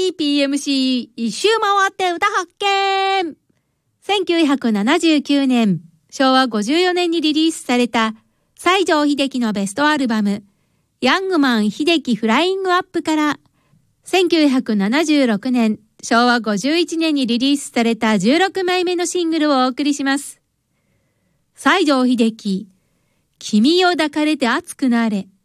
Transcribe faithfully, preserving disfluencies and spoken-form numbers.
に ピーエムシー 一周回って歌発見。せんきゅうひゃくななじゅうきゅうねん、しょうわごじゅうよねんにリリースされた西城秀樹のベストアルバム、ヤングマン秀樹フライングアップから、せんきゅうひゃくななじゅうろくねん、しょうわごじゅういちねんにリリースされたじゅうろくまいめのシングルをお送りします。西城秀樹、君よ抱かれて熱くなれ。